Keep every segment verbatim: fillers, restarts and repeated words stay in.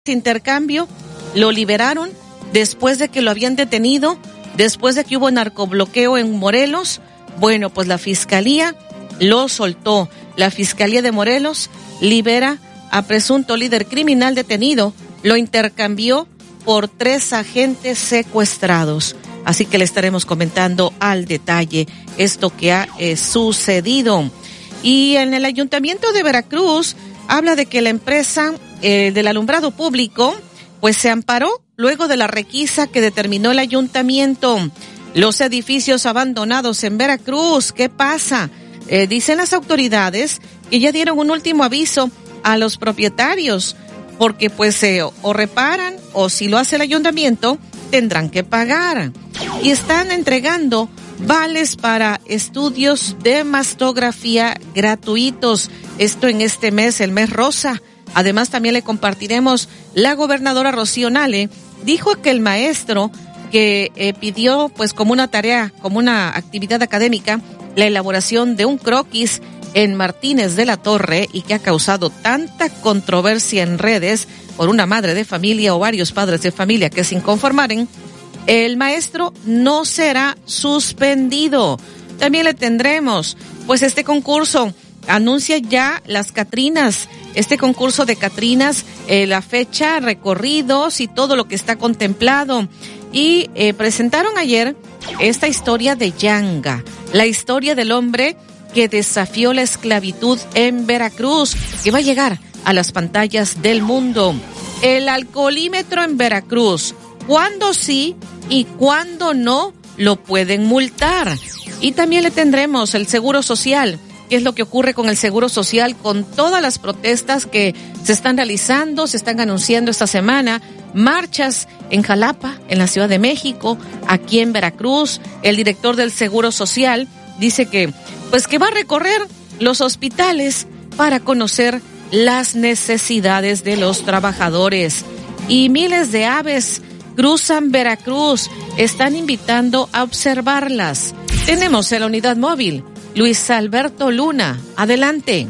intercambio, lo liberaron después de que lo habían detenido, después de que hubo narcobloqueo en Morelos. Bueno, pues la Fiscalía lo soltó. La Fiscalía de Morelos libera a presunto líder criminal detenido, lo intercambió por tres agentes secuestrados. Así que le estaremos comentando al detalle esto que ha eh, sucedido. Y en el Ayuntamiento de Veracruz habla de que la empresa eh, del alumbrado público pues se amparó luego de la requisa que determinó el ayuntamiento. Los edificios abandonados en Veracruz, ¿qué pasa? Eh, dicen las autoridades que ya dieron un último aviso a los propietarios, porque pues eh, o reparan o si lo hace el ayuntamiento tendrán que pagar. Y están entregando vales para estudios de mastografía gratuitos. Esto en este mes, el mes rosa. Además, también le compartiremos, la gobernadora Rocío Nale dijo que el maestro que eh, pidió, pues como una tarea, como una actividad académica, la elaboración de un croquis en Martínez de la Torre y que ha causado tanta controversia en redes por una madre de familia o varios padres de familia que se inconformaren, el maestro no será suspendido. También le tendremos, pues este concurso anuncia ya las Catrinas, este concurso de Catrinas, eh, la fecha, recorridos y todo lo que está contemplado. Y eh, presentaron ayer esta historia de Yanga, la historia del hombre que desafió la esclavitud en Veracruz, que va a llegar a las pantallas del mundo. El alcoholímetro en Veracruz, ¿cuándo sí y cuándo no lo pueden multar? Y también le tendremos el Seguro Social. ¿Qué es lo que ocurre con el Seguro Social? Con todas las protestas que se están realizando, se están anunciando esta semana, marchas en Jalapa, en la Ciudad de México, aquí en Veracruz. El director del Seguro Social dice que, pues que va a recorrer los hospitales para conocer las necesidades de los trabajadores. Y miles de aves cruzan Veracruz, están invitando a observarlas. Tenemos en la unidad móvil Luis Alberto Luna, adelante.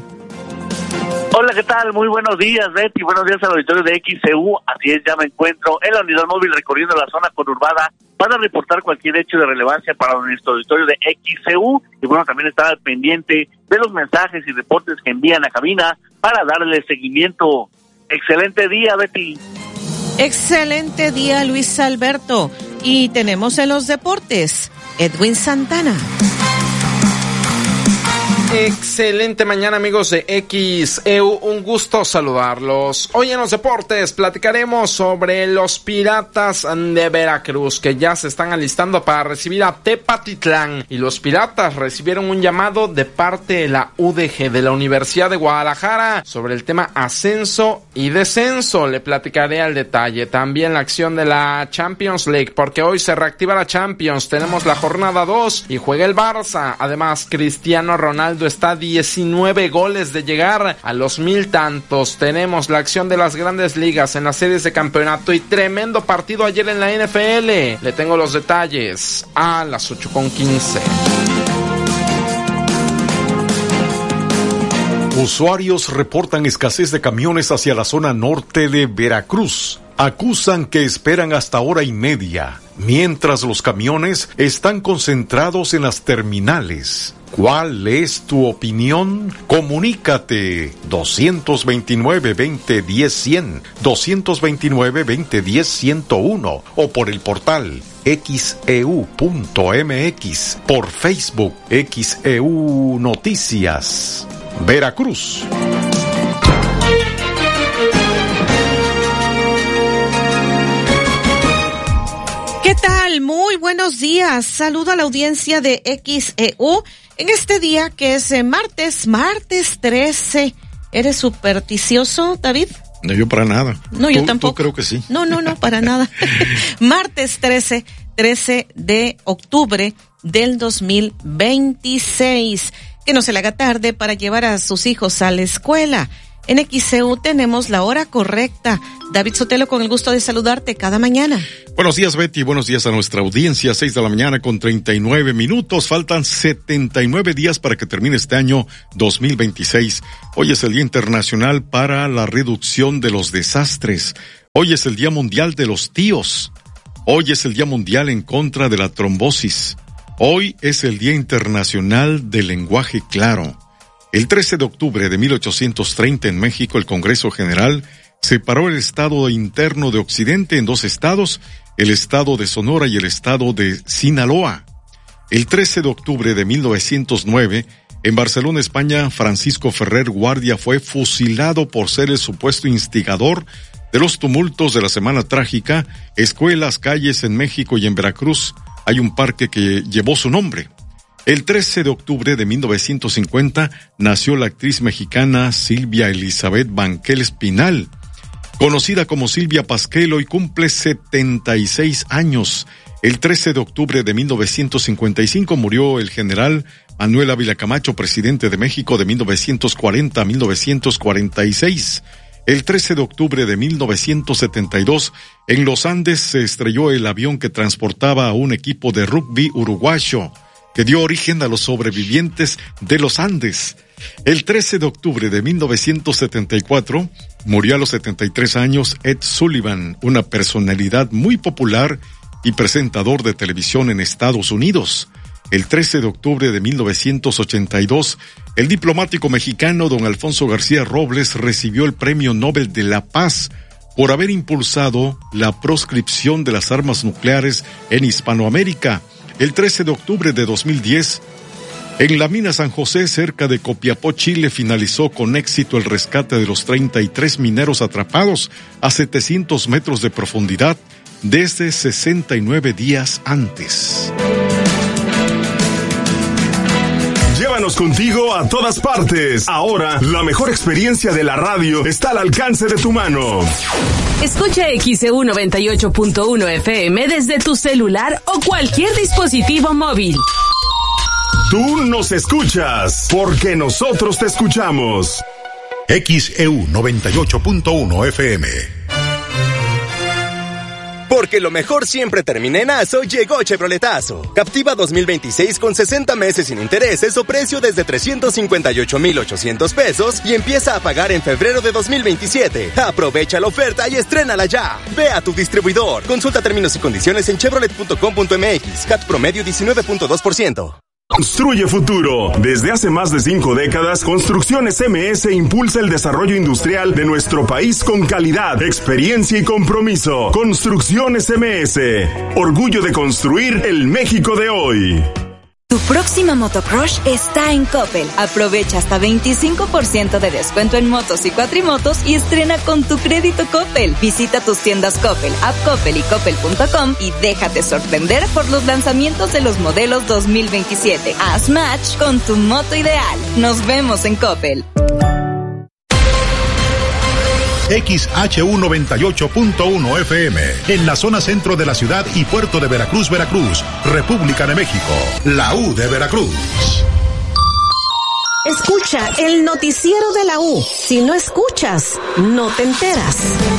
Hola, ¿qué tal? Muy buenos días, Betty. Buenos días al auditorio de X C U. Así es, ya me encuentro en la unidad móvil recorriendo la zona conurbada para reportar cualquier hecho de relevancia para nuestro auditorio de X C U. Y bueno, también estar al pendiente de los mensajes y reportes que envían a cabina para darle seguimiento. Excelente día, Betty. Excelente día, Luis Alberto. Y tenemos en los deportes Edwin Santana. Excelente mañana, amigos de X E U, un gusto saludarlos. Hoy en los deportes platicaremos sobre los Piratas de Veracruz, que ya se están alistando para recibir a Tepatitlán, y los Piratas recibieron un llamado de parte de la U D G, de la Universidad de Guadalajara, sobre el tema ascenso y descenso. Le platicaré al detalle. También la acción de la Champions League, porque hoy se reactiva la Champions, tenemos la jornada dos y juega el Barça. Además, Cristiano Ronaldo está a diecinueve goles de llegar a los mil tantos. Tenemos la acción de las grandes ligas en las series de campeonato y tremendo partido ayer en la N F L. Le tengo los detalles a las ocho con quince. Usuarios reportan escasez de camiones hacia la zona norte de Veracruz. Acusan que esperan hasta hora y media, mientras los camiones están concentrados en las terminales. ¿Cuál es tu opinión? Comunícate dos dos nueve, veinte, diez, cien, dos dos nueve, veinte, diez, ciento uno o por el portal X E U punto M X, por Facebook X E U Noticias. Veracruz. ¿Qué tal? Muy buenos días. Saludo a la audiencia de X E U en este día que es martes, martes trece. ¿Eres supersticioso, David? No, yo para nada. No, yo tampoco. Tú creo que sí. No, no, no, para nada. Martes trece, trece de octubre del dos mil veintiséis. Que no se le haga tarde para llevar a sus hijos a la escuela. En X C U tenemos la hora correcta. David Sotelo, con el gusto de saludarte cada mañana. Buenos días, Betty. Buenos días a nuestra audiencia. Seis de la mañana con treinta y nueve minutos. Faltan setenta y nueve días para que termine este año dos mil veintiséis. Hoy es el Día Internacional para la Reducción de los Desastres. Hoy es el Día Mundial de los Tíos. Hoy es el Día Mundial en contra de la trombosis. Hoy es el Día Internacional del Lenguaje Claro. El trece de octubre de mil ochocientos treinta en México, el Congreso General separó el estado interno de Occidente en dos estados, el estado de Sonora y el estado de Sinaloa. El trece de octubre de mil novecientos nueve, en Barcelona, España, Francisco Ferrer Guardia fue fusilado por ser el supuesto instigador de los tumultos de la Semana Trágica. Escuelas, calles en México y en Veracruz hay un parque que llevó su nombre. El trece de octubre de mil novecientos cincuenta nació la actriz mexicana Silvia Elizabeth Banquel Espinal, conocida como Silvia Pasquel, hoy cumple setenta y seis años. El trece de octubre de mil novecientos cincuenta y cinco murió el general Manuel Ávila Camacho, presidente de México de mil novecientos cuarenta a mil novecientos cuarenta y seis. El trece de octubre de mil novecientos setenta y dos, en los Andes se estrelló el avión que transportaba a un equipo de rugby uruguayo, que dio origen a los sobrevivientes de los Andes. El trece de octubre de mil novecientos setenta y cuatro, murió a los setenta y tres años Ed Sullivan, una personalidad muy popular y presentador de televisión en Estados Unidos. El trece de octubre de mil novecientos ochenta y dos, el diplomático mexicano don Alfonso García Robles recibió el Premio Nobel de la Paz por haber impulsado la proscripción de las armas nucleares en Hispanoamérica. El trece de octubre de dos mil diez, en la mina San José, cerca de Copiapó, Chile, finalizó con éxito el rescate de los treinta y tres mineros atrapados a setecientos metros de profundidad desde sesenta y nueve días antes. Llévanos contigo a todas partes. Ahora, la mejor experiencia de la radio está al alcance de tu mano. Escucha X E U noventa y ocho punto uno F M desde tu celular o cualquier dispositivo móvil. Tú nos escuchas, porque nosotros te escuchamos. X E U noventa y ocho punto uno F M. Porque lo mejor siempre termina en aso, llegó Chevroletazo. Captiva dos mil veintiséis con sesenta meses sin intereses o precio desde trescientos cincuenta y ocho mil ochocientos pesos y empieza a pagar en febrero de dos mil veintisiete. Aprovecha la oferta y estrénala ya. Ve a tu distribuidor. Consulta términos y condiciones en chevrolet punto com punto m x. C A T promedio diecinueve punto dos por ciento. Construye futuro. Desde hace más de cinco décadas, Construcciones M S impulsa el desarrollo industrial de nuestro país con calidad, experiencia y compromiso. Construcciones M S. Orgullo de construir el México de hoy. Tu próxima motocrush está en Coppel. Aprovecha hasta veinticinco por ciento de descuento en motos y cuatrimotos y estrena con tu crédito Coppel. Visita tus tiendas Coppel, App Coppel y Coppel punto com y déjate sorprender por los lanzamientos de los modelos dos mil veintisiete. Haz match con tu moto ideal. Nos vemos en Coppel. X H U noventa y ocho punto uno F M, en la zona centro de la ciudad y puerto de Veracruz, Veracruz, República de México, la U de Veracruz. Escucha el noticiero de la U. Si no escuchas, no te enteras.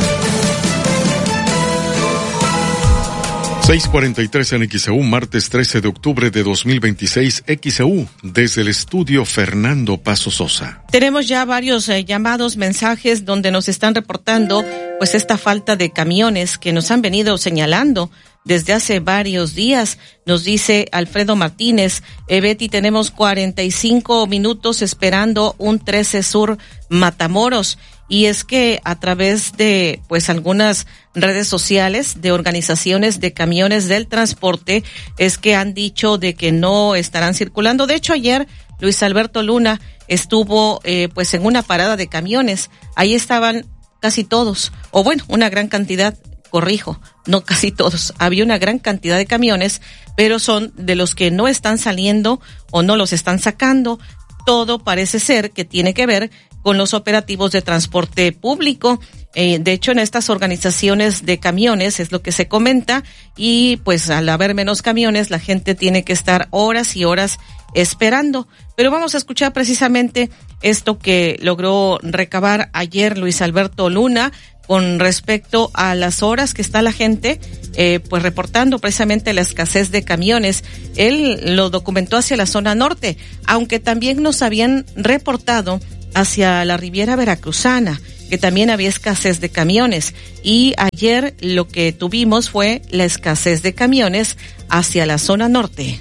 seis cuarenta y tres en X E U, martes trece de octubre de dos mil veintiséis, X E U, desde el estudio Fernando Paso Sosa. Tenemos ya varios eh, llamados, mensajes donde nos están reportando pues esta falta de camiones que nos han venido señalando desde hace varios días. Nos dice Alfredo Martínez, eh, Betty, tenemos cuarenta y cinco minutos esperando un trece Sur Matamoros. Y es que a través de pues algunas redes sociales de organizaciones de camiones del transporte es que han dicho de que no estarán circulando. De hecho, ayer Luis Alberto Luna estuvo eh, pues en una parada de camiones. Ahí estaban casi todos, o bueno, una gran cantidad, corrijo, no casi todos. Había una gran cantidad de camiones, pero son de los que no están saliendo o no los están sacando. Todo parece ser que tiene que ver con los operativos de transporte público. Eh, de hecho, en estas organizaciones de camiones es lo que se comenta y pues al haber menos camiones la gente tiene que estar horas y horas esperando. Pero vamos a escuchar precisamente esto que logró recabar ayer Luis Alberto Luna con respecto a las horas que está la gente eh, pues reportando precisamente la escasez de camiones. Él lo documentó hacia la zona norte, aunque también nos habían reportado hacia la Riviera Veracruzana, que también había escasez de camiones. Y ayer lo que tuvimos fue la escasez de camiones hacia la zona norte.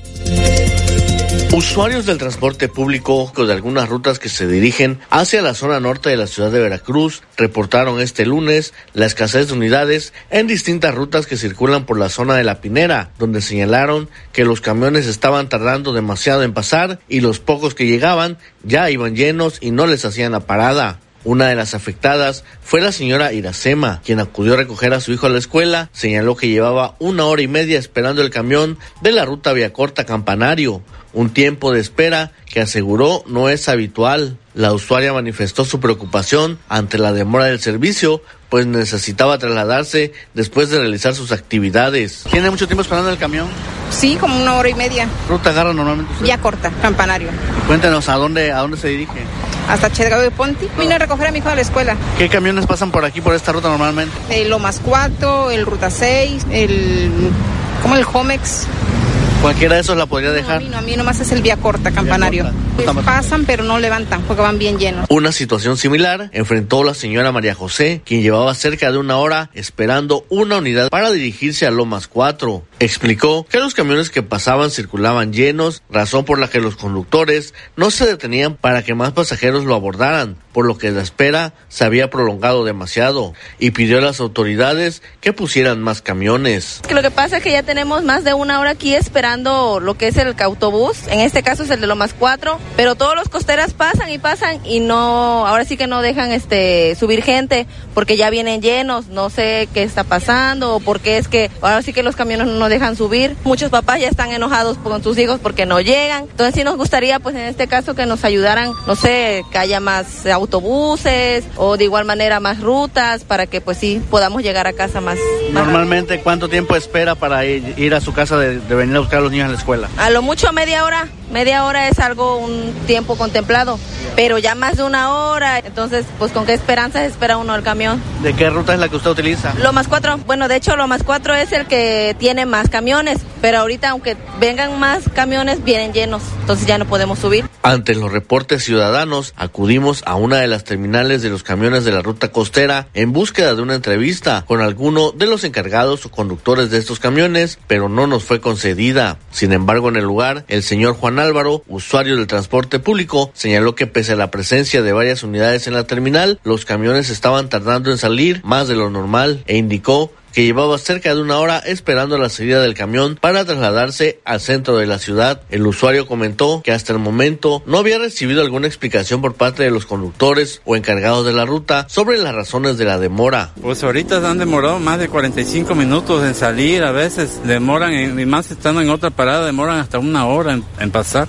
Usuarios del transporte público de algunas rutas que se dirigen hacia la zona norte de la ciudad de Veracruz reportaron este lunes la escasez de unidades en distintas rutas que circulan por la zona de La Pinera, donde señalaron que los camiones estaban tardando demasiado en pasar y los pocos que llegaban ya iban llenos y no les hacían la parada. Una de las afectadas fue la señora Iracema, quien acudió a recoger a su hijo a la escuela. Señaló que llevaba una hora y media esperando el camión de la ruta Villacorta Campanario, un tiempo de espera que aseguró no es habitual. La usuaria manifestó su preocupación ante la demora del servicio, pues necesitaba trasladarse después de realizar sus actividades. ¿Tiene mucho tiempo esperando el camión? Sí, como una hora y media. ¿Ruta agarra normalmente usted? Villacorta, Campanario. Cuéntenos, ¿a dónde, a dónde se dirige? Hasta Chelgado de Ponti. Vine a recoger a mi hijo a la escuela. ¿Qué camiones pasan por aquí, por esta ruta normalmente? El Lomas cuatro, el Ruta seis, el... como el Homex. ¿Cualquiera de esos la podría dejar? No, a mí no, a mí nomás es el Villacorta, Campanario. Pues pasan, pero no levantan, porque van bien llenos. Una situación similar enfrentó la señora María José, quien llevaba cerca de una hora esperando una unidad para dirigirse a Lomas cuatro. Explicó que los camiones que pasaban circulaban llenos, razón por la que los conductores no se detenían para que más pasajeros lo abordaran, por lo que la espera se había prolongado demasiado, y pidió a las autoridades que pusieran más camiones. Que lo que pasa es que ya tenemos más de una hora aquí esperando lo que es el autobús, en este caso es el de Lomas cuatro, pero todos los costeras pasan y pasan y no, ahora sí que no dejan este subir gente porque ya vienen llenos, no sé qué está pasando o por qué es que ahora sí que los camiones no dejan subir. Muchos papás ya están enojados con sus hijos porque no llegan, entonces sí nos gustaría pues en este caso que nos ayudaran, no sé, que haya más autobuses o de igual manera más rutas para que pues sí podamos llegar a casa más. Normalmente, ¿cuánto tiempo espera para ir, ir a su casa de, de venir a buscar a los niños a la escuela? A lo mucho media hora, media hora es algo, un tiempo contemplado, pero ya más de una hora, entonces pues con qué esperanza se espera uno el camión. ¿De qué ruta es la que usted utiliza? Lomas cuatro, bueno de hecho Lomas cuatro es el que tiene más camiones, pero ahorita aunque vengan más camiones vienen llenos, entonces ya no podemos subir. Ante los reportes ciudadanos, acudimos a una de las terminales de los camiones de la ruta costera en búsqueda de una entrevista con alguno de los encargados o conductores de estos camiones, pero no nos fue concedida. Sin embargo, en el lugar, el señor Juan Álvaro, usuario del transporte público, señaló que pese a la presencia de varias unidades en la terminal, los camiones estaban tardando en salir más de lo normal e indicó que llevaba cerca de una hora esperando la salida del camión para trasladarse al centro de la ciudad. El usuario comentó que hasta el momento no había recibido alguna explicación por parte de los conductores o encargados de la ruta sobre las razones de la demora. Pues ahorita han demorado más de cuarenta y cinco minutos en salir, a veces demoran, en, y más estando en otra parada, demoran hasta una hora en, en pasar.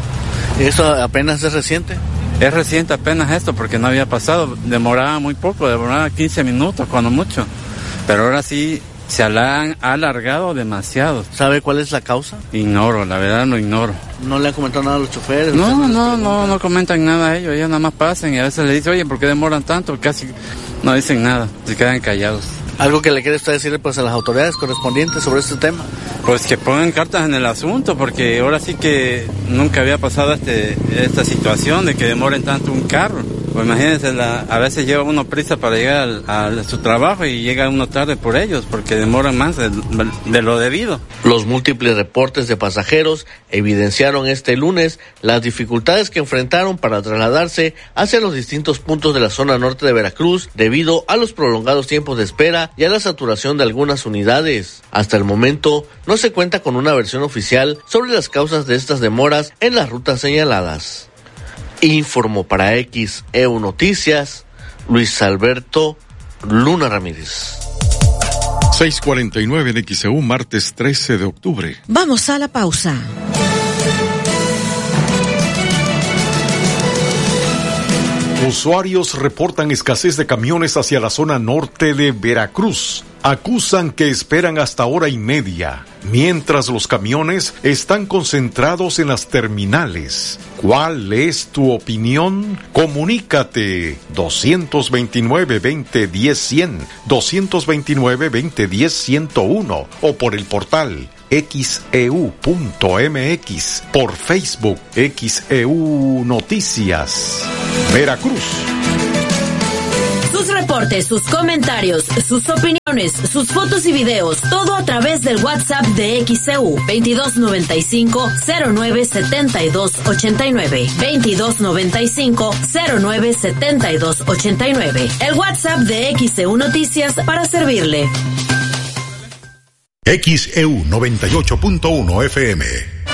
¿Eso apenas es reciente? Es reciente apenas esto, porque no había pasado, demoraba muy poco, demoraba quince minutos cuando mucho. Pero ahora sí se han alargado demasiado. ¿Sabe cuál es la causa? Ignoro, la verdad lo ignoro. ¿No le han comentado nada a los choferes? No, no, no, no comentan nada a ellos, ellos nada más pasan y a veces le dicen, oye, ¿por qué demoran tanto? Casi no dicen nada, se quedan callados. ¿Algo que le quiere usted decir pues, a las autoridades correspondientes sobre este tema? Pues que pongan cartas en el asunto, porque ahora sí que nunca había pasado este, esta situación de que demoren tanto un carro. Pues imagínense, la, a veces lleva uno prisa para llegar a, a su trabajo y llega uno tarde por ellos, porque demoran más de, de lo debido. Los múltiples reportes de pasajeros evidenciaron este lunes las dificultades que enfrentaron para trasladarse hacia los distintos puntos de la zona norte de Veracruz debido a los prolongados tiempos de espera y a la saturación de algunas unidades. Hasta el momento, no se cuenta con una versión oficial sobre las causas de estas demoras en las rutas señaladas. Informó para X E U Noticias, Luis Alberto Luna Ramírez. seis cuarenta y nueve en X E U, martes trece de octubre. Vamos a la pausa. Usuarios reportan escasez de camiones hacia la zona norte de Veracruz. Acusan que esperan hasta hora y media, mientras los camiones están concentrados en las terminales. ¿Cuál es tu opinión? Comunícate dos veintinueve, veinte, diez, cien, dos veintinueve, veinte, diez, ciento uno o por el portal X E U punto M X, por Facebook X E U Noticias, Veracruz. Sus reportes, sus comentarios, sus opiniones, sus fotos y videos, todo a través del WhatsApp de X E U veintidós noventa y cinco cero nueve setenta y dos ochenta y nueve, veintidós noventa y cinco cero nueve setenta y dos ochenta y nueve. El WhatsApp de X E U Noticias para servirle. X E U noventa y ocho punto uno F M.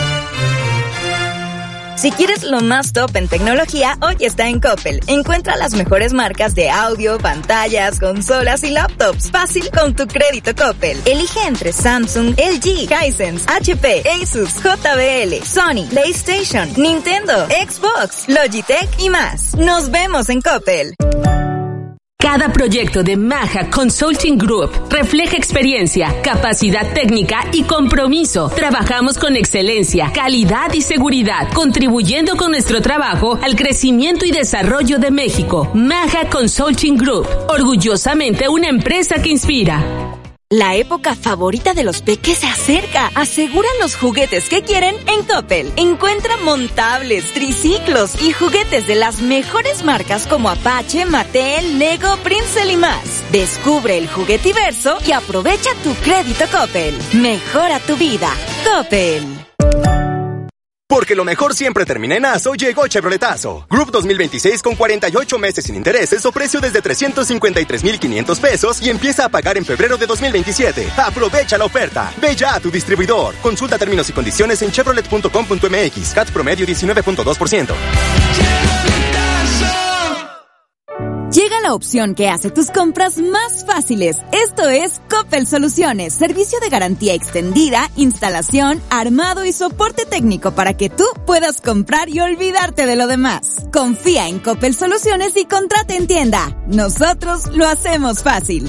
Si quieres lo más top en tecnología, hoy está en Coppel. Encuentra las mejores marcas de audio, pantallas, consolas y laptops. Fácil con tu crédito Coppel. Elige entre Samsung, L G, Hisense, H P, Asus, J B L, Sony, PlayStation, Nintendo, Xbox, Logitech y más. Nos vemos en Coppel. Cada proyecto de Maja Consulting Group refleja experiencia, capacidad técnica y compromiso. Trabajamos con excelencia, calidad y seguridad, contribuyendo con nuestro trabajo al crecimiento y desarrollo de México. Maja Consulting Group, orgullosamente una empresa que inspira. La época favorita de los peques se acerca. Aseguran los juguetes que quieren en Coppel. Encuentra montables, triciclos y juguetes de las mejores marcas como Apache, Mattel, Lego, Princeton y más. Descubre el juguetiverso y aprovecha tu crédito Coppel. Mejora tu vida. Coppel. Porque lo mejor siempre termina en aso, llegó Chevroletazo. Group dos mil veintiséis con cuarenta y ocho meses sin intereses o precio desde trescientos cincuenta y tres mil quinientos pesos y empieza a pagar en febrero de dos mil veintisiete. Aprovecha la oferta. Ve ya a tu distribuidor. Consulta términos y condiciones en chevrolet punto com punto m x. C A T promedio diecinueve punto dos por ciento. Llega la opción que hace tus compras más fáciles. Esto es Coppel Soluciones, servicio de garantía extendida, instalación, armado y soporte técnico para que tú puedas comprar y olvidarte de lo demás. Confía en Coppel Soluciones y contrata en tienda. Nosotros lo hacemos fácil.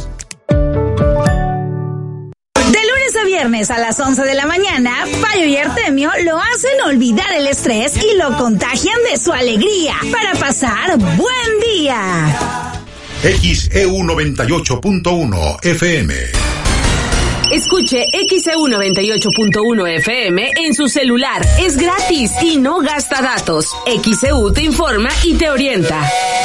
De lunes a viernes a las once de la mañana, Payo y Artemio lo hacen olvidar el estrés y lo contagian de su alegría para pasar buen día. X E U noventa y ocho punto uno F M. Escuche X E U noventa y ocho punto uno F M en su celular. Es gratis y no gasta datos. X E U te informa y te orienta.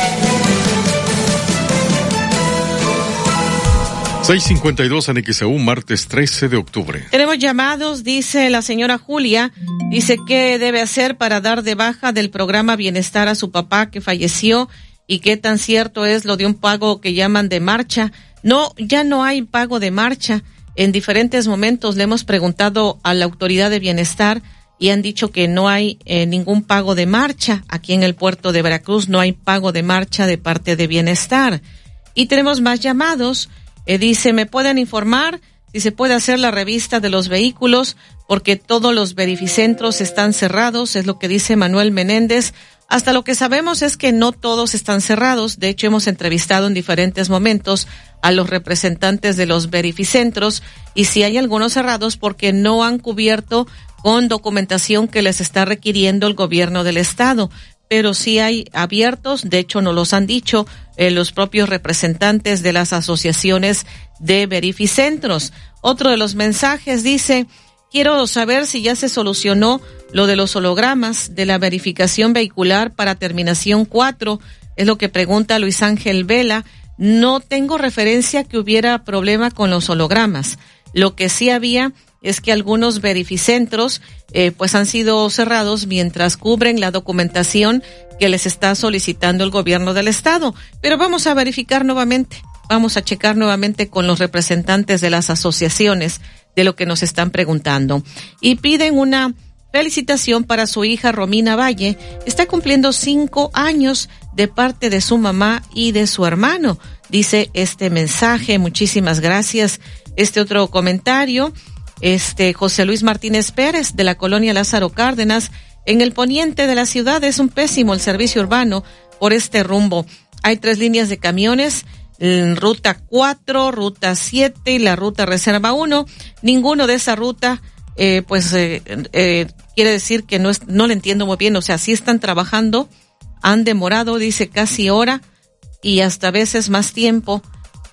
seis cincuenta y dos en X E U, martes trece de octubre. Tenemos llamados, dice la señora Julia, dice qué debe hacer para dar de baja del programa Bienestar a su papá que falleció y qué tan cierto es lo de un pago que llaman de marcha. No, ya no hay pago de marcha. En diferentes momentos le hemos preguntado a la autoridad de Bienestar y han dicho que no hay eh, ningún pago de marcha. Aquí en el puerto de Veracruz no hay pago de marcha de parte de Bienestar. Y tenemos más llamados. Eh, dice, ¿me pueden informar si se puede hacer la revista de los vehículos? Porque todos los verificentros están cerrados, es lo que dice Manuel Menéndez. Hasta lo que sabemos es que no todos están cerrados. De hecho, hemos entrevistado en diferentes momentos a los representantes de los verificentros y si hay algunos cerrados porque no han cubierto con documentación que les está requiriendo el gobierno del estado. Pero sí hay abiertos, de hecho nos los han dicho eh, los propios representantes de las asociaciones de verificentros. Otro de los mensajes dice, quiero saber si ya se solucionó lo de los hologramas de la verificación vehicular para terminación cuatro, es lo que pregunta Luis Ángel Vela. No tengo referencia que hubiera problema con los hologramas. Lo que sí había es que algunos verificentros eh, pues han sido cerrados mientras cubren la documentación que les está solicitando el gobierno del estado. Pero vamos a verificar nuevamente, vamos a checar nuevamente con los representantes de las asociaciones de lo que nos están preguntando. Y piden una felicitación para su hija Romina Valle. Está cumpliendo cinco años de parte de su mamá y de su hermano. Dice este mensaje, muchísimas gracias. Este otro comentario, este José Luis Martínez Pérez de la colonia Lázaro Cárdenas, en el poniente de la ciudad es un pésimo el servicio urbano por este rumbo. Hay tres líneas de camiones, ruta cuatro, ruta siete y la ruta reserva uno. Ninguno de esa ruta, eh, pues, eh, eh, quiere decir que no es, no le entiendo muy bien. O sea, sí están trabajando, han demorado, dice, casi hora y hasta veces más tiempo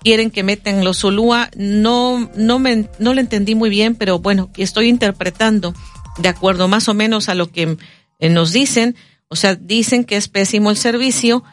quieren que metan los Zulúa. No, no me, no lo entendí muy bien, pero bueno, estoy interpretando de acuerdo más o menos a lo que eh, nos dicen. O sea, dicen que es pésimo el servicio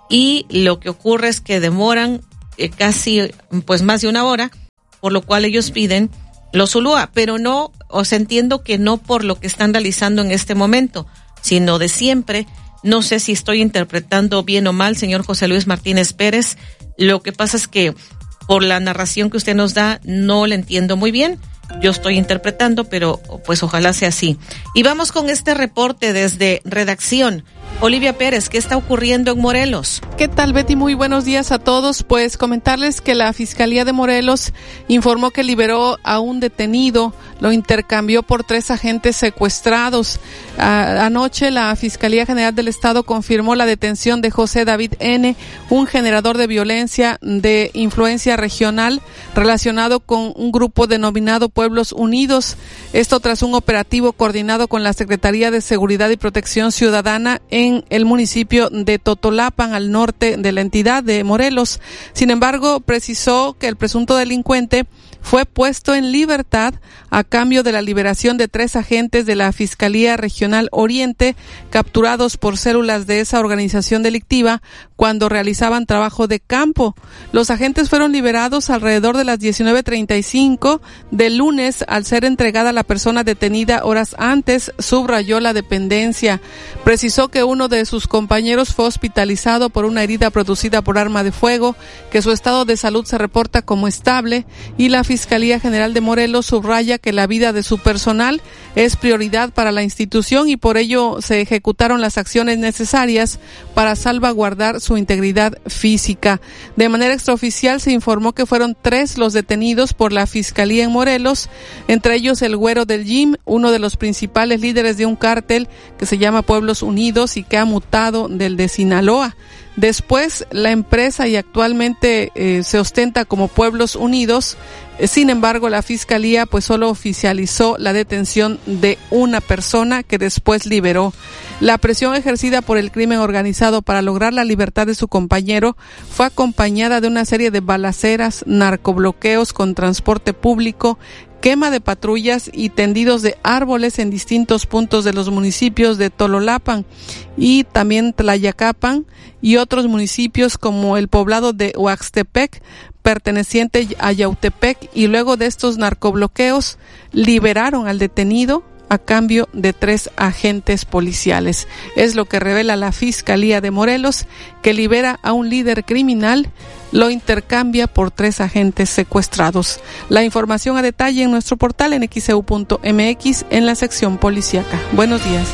y lo que ocurre es que demoran eh, casi, pues más de una hora, por lo cual ellos piden los Zulúa, pero no, o sea, entiendo que no por lo que están realizando en este momento, sino de siempre. No sé si estoy interpretando bien o mal, señor José Luis Martínez Pérez. Lo que pasa es que por la narración que usted nos da, no le entiendo muy bien. Yo estoy interpretando, pero pues ojalá sea así. Y vamos con este reporte desde redacción. Olivia Pérez, ¿qué está ocurriendo en Morelos? ¿Qué tal, Betty? Muy buenos días a todos. Pues comentarles que la Fiscalía de Morelos informó que liberó a un detenido, lo intercambió por tres agentes secuestrados. A- anoche la Fiscalía General del Estado confirmó la detención de José David N., un generador de violencia de influencia regional relacionado con un grupo denominado Pueblos Unidos. Esto tras un operativo coordinado con la Secretaría de Seguridad y Protección Ciudadana en en el municipio de Totolapan, al norte de la entidad de Morelos. Sin embargo, precisó que el presunto delincuente fue puesto en libertad a cambio de la liberación de tres agentes de la Fiscalía Regional Oriente capturados por células de esa organización delictiva cuando realizaban trabajo de campo. Los agentes fueron liberados alrededor de las diecinueve treinta y cinco del lunes al ser entregada la persona detenida horas antes, subrayó la dependencia. Precisó que uno de sus compañeros fue hospitalizado por una herida producida por arma de fuego, que su estado de salud se reporta como estable y la Fiscalía General de Morelos subraya que la vida de su personal es prioridad para la institución y por ello se ejecutaron las acciones necesarias para salvaguardar su integridad física. De manera extraoficial se informó que fueron tres los detenidos por la Fiscalía en Morelos, entre ellos el Güero del Gym, uno de los principales líderes de un cártel que se llama Pueblos Unidos y que ha mutado del de Sinaloa. Después, la empresa y actualmente eh, se ostenta como Pueblos Unidos. Sin embargo, la Fiscalía pues solo oficializó la detención de una persona que después liberó. La presión ejercida por el crimen organizado para lograr la libertad de su compañero fue acompañada de una serie de balaceras, narcobloqueos con transporte público, quema de patrullas y tendidos de árboles en distintos puntos de los municipios de Tololapan y también Tlayacapan y otros municipios como el poblado de Huaxtepec, perteneciente a Yautepec, y luego de estos narcobloqueos liberaron al detenido a cambio de tres agentes policiales. Es lo que revela la Fiscalía de Morelos, que libera a un líder criminal, lo intercambia por tres agentes secuestrados. La información a detalle en nuestro portal en x e u punto m x en la sección policíaca. Buenos días.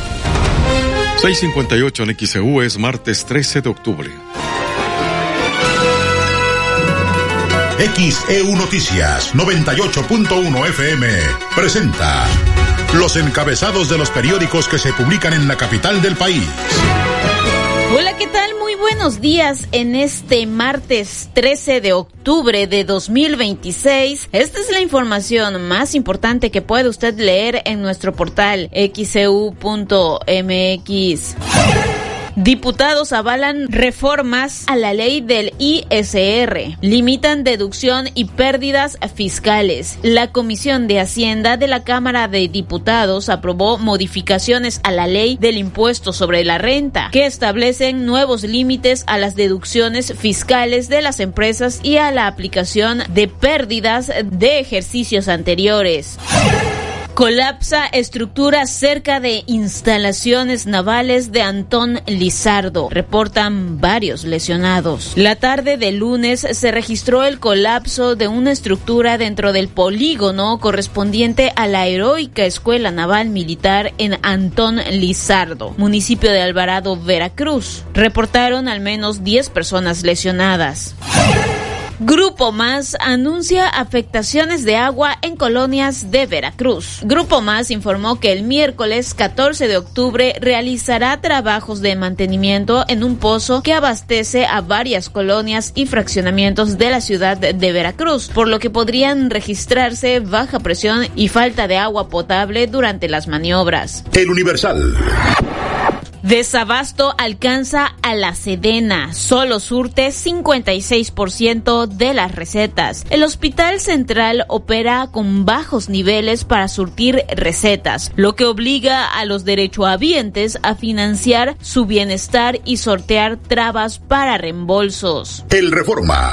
seis cincuenta y ocho en X E U, es martes trece de octubre. X E U Noticias noventa y ocho punto uno F M presenta los encabezados de los periódicos que se publican en la capital del país. Hola, ¿qué tal? Muy buenos días en este martes trece de octubre de dos mil veintiséis. Esta es la información más importante que puede usted leer en nuestro portal x e u punto m x. Diputados avalan reformas a la ley del I S R. Limitan deducción y pérdidas fiscales. La Comisión de Hacienda de la Cámara de Diputados aprobó modificaciones a la ley del impuesto sobre la renta, que establecen nuevos límites a las deducciones fiscales de las empresas y a la aplicación de pérdidas de ejercicios anteriores. Colapsa estructura cerca de instalaciones navales de Antón Lizardo. Reportan varios lesionados. La tarde del lunes se registró el colapso de una estructura dentro del polígono correspondiente a la heroica Escuela Naval Militar en Antón Lizardo, municipio de Alvarado, Veracruz. Reportaron al menos diez personas lesionadas. Grupo Más anuncia afectaciones de agua en colonias de Veracruz. Grupo Más informó que el miércoles catorce de octubre realizará trabajos de mantenimiento en un pozo que abastece a varias colonias y fraccionamientos de la ciudad de Veracruz, por lo que podrían registrarse baja presión y falta de agua potable durante las maniobras. El Universal. Desabasto alcanza a la Sedena, solo surte cincuenta y seis por ciento de las recetas. El Hospital Central opera con bajos niveles para surtir recetas, lo que obliga a los derechohabientes a financiar su bienestar y sortear trabas para reembolsos. El Reforma.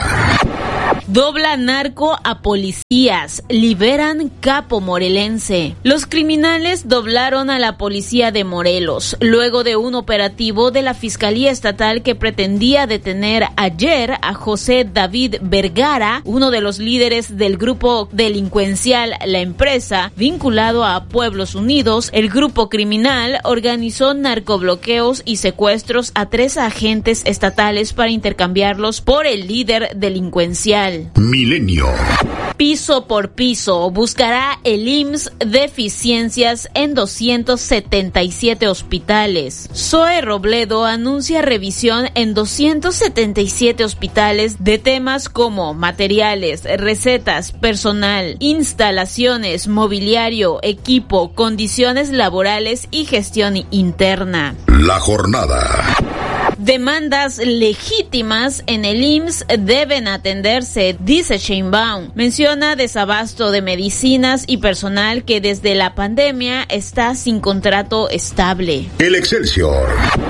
Dobla narco a policías, liberan capo morelense. Los criminales doblaron a la policía de Morelos, luego de un operativo de la Fiscalía Estatal que pretendía detener ayer a José David Vergara, uno de los líderes del grupo delincuencial La Empresa, vinculado a Pueblos Unidos. El grupo criminal organizó narcobloqueos y secuestros a tres agentes estatales para intercambiarlos por el líder delincuencial. Milenio. Piso por piso, buscará el I M S S deficiencias en doscientos setenta y siete hospitales. Zoe Robledo anuncia revisión en doscientos setenta y siete hospitales de temas como materiales, recetas, personal, instalaciones, mobiliario, equipo, condiciones laborales y gestión interna. La jornada. Demandas legítimas en el I M S S deben atenderse, dice Sheinbaum. Menciona desabasto de medicinas y personal que desde la pandemia está sin contrato estable. El Excelsior.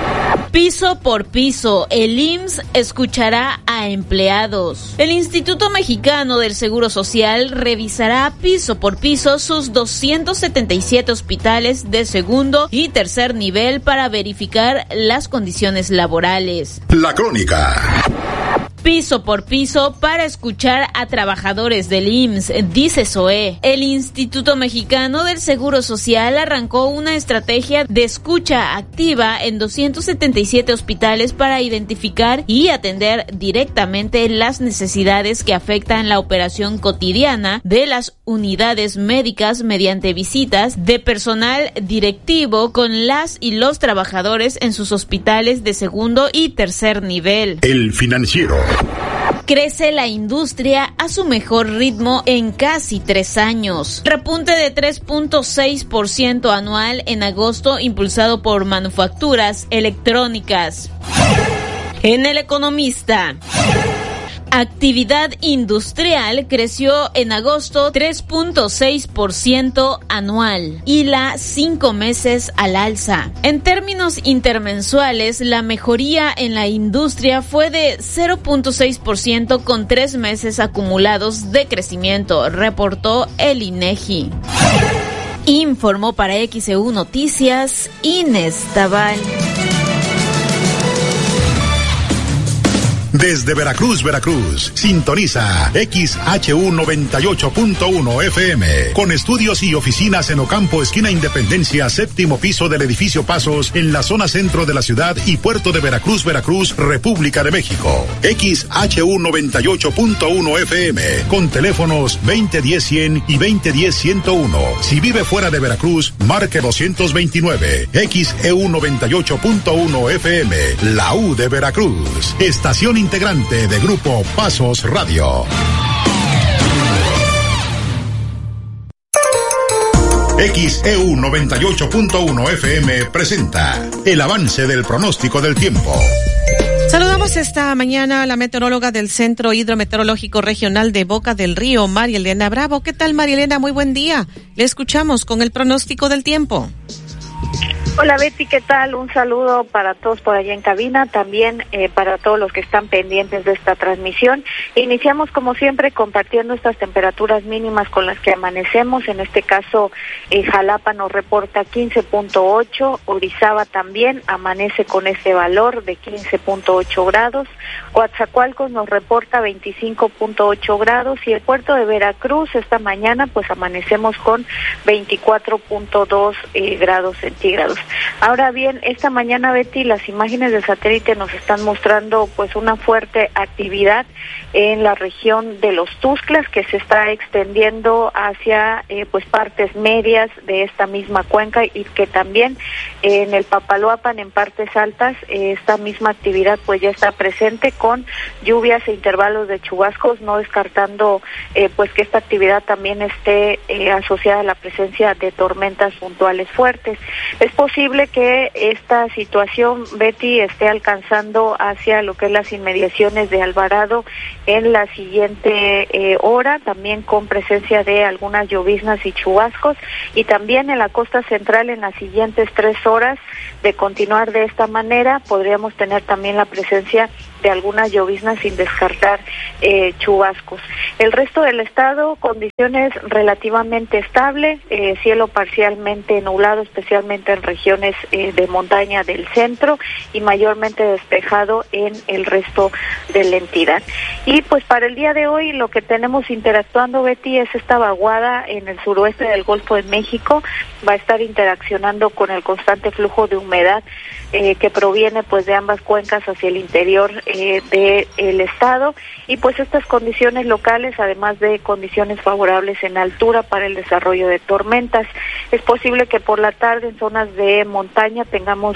Piso por piso, el I M S S escuchará a empleados. El Instituto Mexicano del Seguro Social revisará piso por piso sus doscientos setenta y siete hospitales de segundo y tercer nivel para verificar las condiciones laborales. La Crónica. Piso por piso para escuchar a trabajadores del I M S S, dice Zoe. El Instituto Mexicano del Seguro Social arrancó una estrategia de escucha activa en doscientos setenta y siete hospitales para identificar y atender directamente las necesidades que afectan la operación cotidiana de las unidades médicas mediante visitas de personal directivo con las y los trabajadores en sus hospitales de segundo y tercer nivel. El Financiero. Crece la industria a su mejor ritmo en casi tres años. Repunte de tres punto seis por ciento anual en agosto, impulsado por manufacturas electrónicas. En El Economista. Actividad industrial creció en agosto tres punto seis por ciento anual y la cinco meses al alza. En términos intermensuales, la mejoría en la industria fue de cero punto seis por ciento con tres meses acumulados de crecimiento, reportó el INEGI. Informó para X E U Noticias Inés Tabal. Desde Veracruz, Veracruz, sintoniza X H U noventa y ocho punto uno F M, con estudios y oficinas en Ocampo, esquina Independencia, séptimo piso del edificio Pasos, en la zona centro de la ciudad y puerto de Veracruz, Veracruz, República de México. X H U noventa y ocho punto uno F M, con teléfonos veinte diez cien y veinte diez ciento uno. Si vive fuera de Veracruz, marque doscientos veintinueve. X E U noventa y ocho punto uno F M, la U de Veracruz. Estación integrante de Grupo Pasos Radio. X E U noventa y ocho punto uno F M presenta el avance del pronóstico del tiempo. Saludamos esta mañana a la meteoróloga del Centro Hidrometeorológico Regional de Boca del Río, María Elena Bravo. ¿Qué tal, María Elena? Muy buen día. Le escuchamos con el pronóstico del tiempo. Hola Betty, ¿qué tal? Un saludo para todos por allá en cabina, también eh, para todos los que están pendientes de esta transmisión. Iniciamos como siempre compartiendo estas temperaturas mínimas con las que amanecemos. En este caso, eh, Jalapa nos reporta quince punto ocho, Orizaba también amanece con este valor de quince punto ocho grados, Coatzacoalcos nos reporta veinticinco punto ocho grados y el puerto de Veracruz esta mañana pues amanecemos con veinticuatro punto dos eh, grados centígrados. Ahora bien, esta mañana, Betty, las imágenes de satélite nos están mostrando pues una fuerte actividad en la región de los Tuxtlas que se está extendiendo hacia eh, pues partes medias de esta misma cuenca y que también eh, en el Papaloapan, en partes altas, eh, esta misma actividad pues ya está presente con lluvias e intervalos de chubascos, no descartando eh, pues que esta actividad también esté eh, asociada a la presencia de tormentas puntuales fuertes. Es posible posible que esta situación, Betty, esté alcanzando hacia lo que es las inmediaciones de Alvarado en la siguiente eh, hora, también con presencia de algunas lloviznas y chubascos, y también en la costa central en las siguientes tres horas. De continuar de esta manera, podríamos tener también la presencia de algunas lloviznas sin descartar eh, chubascos. El resto del estado, condiciones relativamente estables, eh, cielo parcialmente nublado, especialmente en regiones eh, de montaña del centro, y mayormente despejado en el resto de la entidad. Y pues para el día de hoy lo que tenemos interactuando, Betty, es esta vaguada en el suroeste del Golfo de México. Va a estar interaccionando con el constante flujo de humedad eh, que proviene pues de ambas cuencas hacia el interior eh, del estado, y pues estas condiciones locales, además de condiciones favorables en altura para el desarrollo de tormentas. Es posible que por la tarde en zonas de montaña tengamos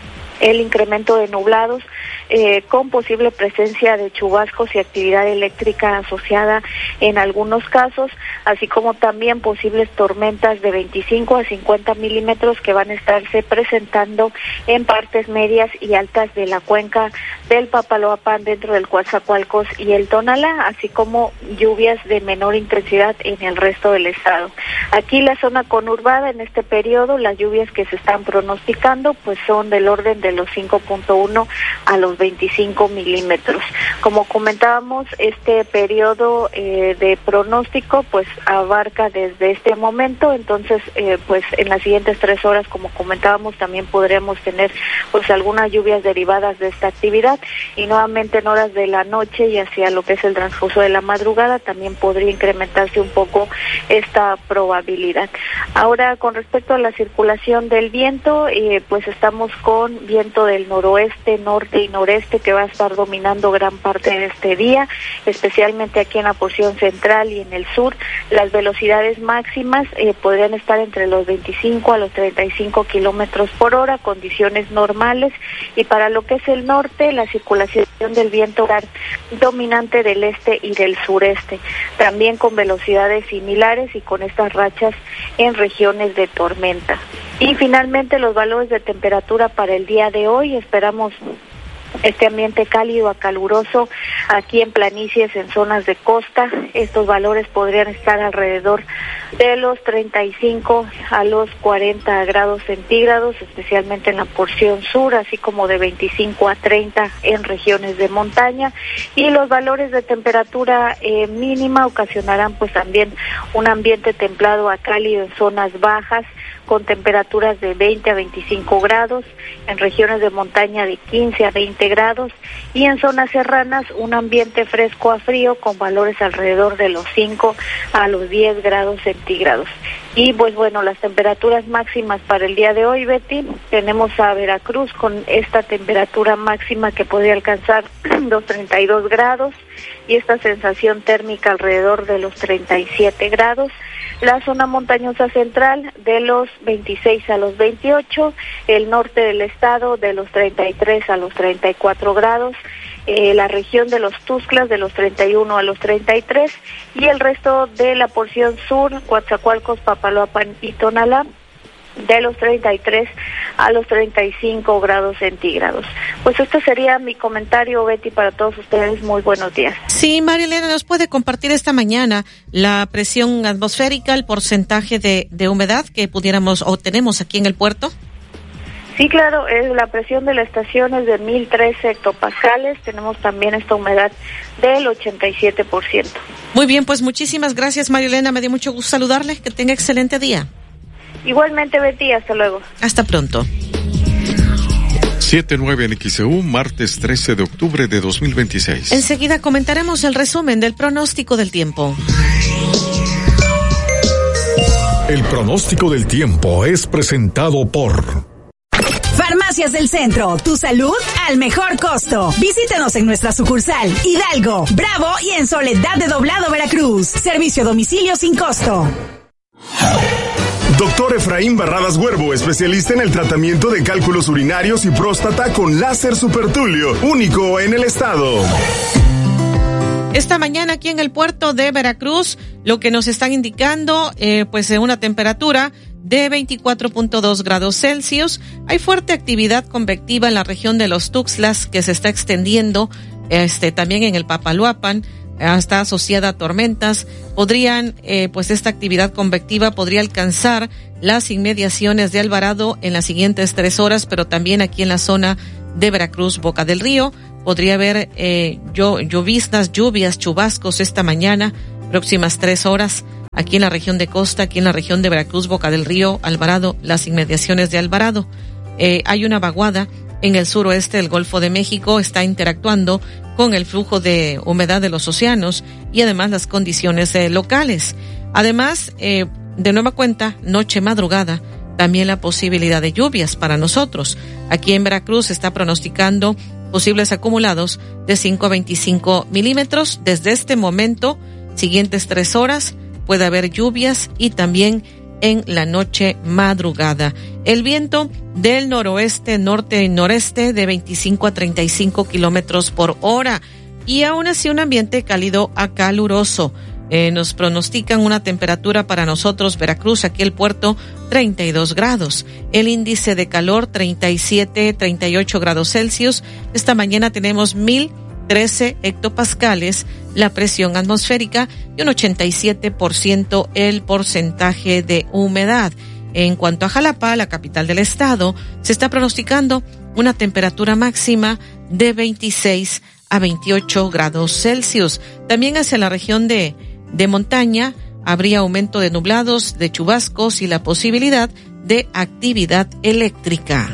el incremento de nublados eh, con posible presencia de chubascos y actividad eléctrica asociada en algunos casos, así como también posibles tormentas de veinticinco a cincuenta milímetros que van a estarse presentando en partes medias y altas de la cuenca del Papaloapan dentro del Coatzacoalcos y el Tonalá, así como lluvias de menor intensidad en el resto del estado. Aquí la zona conurbada en este periodo, las lluvias que se están pronosticando pues son del orden de los cinco punto uno a los veinticinco milímetros. Como comentábamos, este periodo eh, de pronóstico pues abarca desde este momento, entonces eh, pues en las siguientes tres horas, como comentábamos, también podremos tener pues algunas lluvias derivadas de esta actividad, y nuevamente en horas de la noche y hacia lo que es el transcurso de la madrugada también podría incrementarse un poco esta probabilidad. Ahora, con respecto a la circulación del viento, eh, pues estamos con viento del noroeste, norte y noreste que va a estar dominando gran parte de este día, especialmente aquí en la porción central y en el sur. Las velocidades máximas eh, podrían estar entre los veinticinco a los treinta y cinco kilómetros por hora, condiciones normales, y para lo que es el norte, la circulación del viento dominante del este y del sureste, también con velocidades similares y con estas rachas en regiones de tormenta. Y finalmente los valores de temperatura para el día de hoy, esperamos este ambiente cálido a caluroso aquí en planicies, en zonas de costa. Estos valores podrían estar alrededor de los treinta y cinco a los cuarenta grados centígrados, especialmente en la porción sur, así como de veinticinco a treinta en regiones de montaña. Y los valores de temperatura eh, mínima ocasionarán pues también un ambiente templado a cálido en zonas bajas, con temperaturas de veinte a veinticinco grados, en regiones de montaña de quince a veinte grados, y en zonas serranas un ambiente fresco a frío con valores alrededor de los cinco a los diez grados centígrados. Y pues bueno, las temperaturas máximas para el día de hoy, Betty, tenemos a Veracruz con esta temperatura máxima que podría alcanzar los treinta y dos grados, y esta sensación térmica alrededor de los treinta y siete grados. La zona montañosa central de los veintiséis a los veintiocho, el norte del estado de los treinta y tres a los treinta y cuatro grados, eh, la región de los Tuxtlas de los treinta y uno a los treinta y tres, y el resto de la porción sur, Coatzacoalcos, Papaloapan y Tonalá, de los treinta y tres a los treinta y cinco grados centígrados. Pues este sería mi comentario, Betty, para todos ustedes. Muy buenos días. Sí, María Elena, ¿nos puede compartir esta mañana la presión atmosférica, el porcentaje de, de humedad que pudiéramos o tenemos aquí en el puerto? Sí, claro, es la presión de la estación es de mil trece hectopascales. Tenemos también esta humedad del ochenta y siete por ciento. Muy bien, pues muchísimas gracias, María Elena. Me dio mucho gusto saludarle. Que tenga excelente día. Igualmente, Betty, hasta luego. Hasta pronto. siete nueve en X E U, martes trece de octubre de dos mil veintiséis. Enseguida comentaremos el resumen del pronóstico del tiempo. El pronóstico del tiempo es presentado por Farmacias del Centro, tu salud al mejor costo. Visítanos en nuestra sucursal Hidalgo, Bravo y en Soledad de Doblado, Veracruz. Servicio a domicilio sin costo. Doctor Efraín Barradas Huervo, especialista en el tratamiento de cálculos urinarios y próstata con láser supertulio, único en el estado. Esta mañana aquí en el puerto de Veracruz, lo que nos están indicando, eh, pues una temperatura de veinticuatro punto dos grados Celsius. Hay fuerte actividad convectiva en la región de los Tuxtlas que se está extendiendo este también en el Papaloapan. Está asociada a tormentas. Podrían, eh, pues esta actividad convectiva podría alcanzar las inmediaciones de Alvarado en las siguientes tres horas, pero también aquí en la zona de Veracruz, Boca del Río. Podría haber eh, lloviznas, lluvias, chubascos esta mañana, próximas tres horas, aquí en la región de Costa, aquí en la región de Veracruz, Boca del Río, Alvarado, las inmediaciones de Alvarado. Eh, hay una vaguada en el suroeste del Golfo de México, está interactuando con el flujo de humedad de los océanos y además las condiciones eh, locales. Además, eh, de nueva cuenta, noche madrugada, también la posibilidad de lluvias para nosotros. Aquí en Veracruz se está pronosticando posibles acumulados de cinco a veinticinco milímetros. Desde este momento, siguientes tres horas, puede haber lluvias y también en la noche madrugada. El viento del noroeste, norte y noreste de veinticinco a treinta y cinco kilómetros por hora y aún así un ambiente cálido a caluroso. Eh, nos pronostican una temperatura para nosotros, Veracruz, aquí el puerto, treinta y dos grados. El índice de calor, treinta y siete, treinta y ocho grados Celsius. Esta mañana tenemos mil trece hectopascales la presión atmosférica y un ochenta y siete por ciento el porcentaje de humedad. En cuanto a Jalapa, la capital del estado, se está pronosticando una temperatura máxima de veintiséis a veintiocho grados Celsius. También hacia la región de, de montaña habría aumento de nublados, de chubascos y la posibilidad de actividad eléctrica.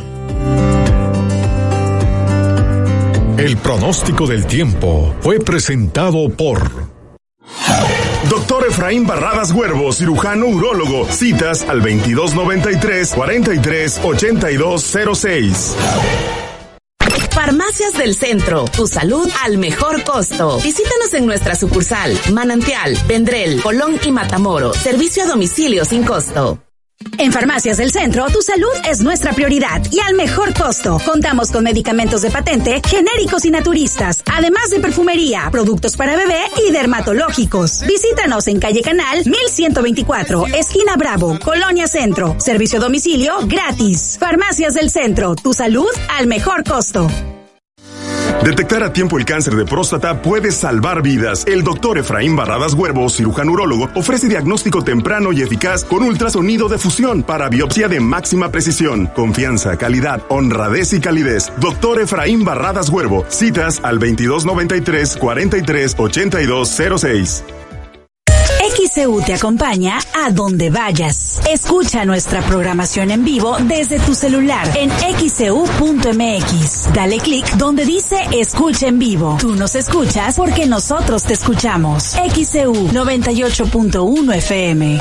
El pronóstico del tiempo fue presentado por Doctor Efraín Barradas Huervo, cirujano urólogo. Citas al veintidós noventa y tres, cuarenta y tres, ochenta y dos cero seis. Farmacias del Centro, tu salud al mejor costo. Visítanos en nuestra sucursal, Manantial, Vendrell, Colón y Matamoros. Servicio a domicilio sin costo. En Farmacias del Centro, tu salud es nuestra prioridad y al mejor costo. Contamos con medicamentos de patente, genéricos y naturistas, además de perfumería, productos para bebé y dermatológicos. Visítanos en calle Canal mil ciento veinticuatro, esquina Bravo, Colonia Centro. Servicio a domicilio gratis. Farmacias del Centro, tu salud al mejor costo. Detectar a tiempo el cáncer de próstata puede salvar vidas. El doctor Efraín Barradas Huervo, cirujano urólogo, ofrece diagnóstico temprano y eficaz con ultrasonido de fusión para biopsia de máxima precisión. Confianza, calidad, honradez y calidez. Doctor Efraín Barradas Huervo. Citas al veintidós noventa y tres, cuarenta y tres, ochenta y dos cero seis. X C U te acompaña a donde vayas. Escucha nuestra programación en vivo desde tu celular en x c u punto m x. Dale clic donde dice Escucha en vivo. Tú nos escuchas porque nosotros te escuchamos. X C U noventa y ocho punto uno F M.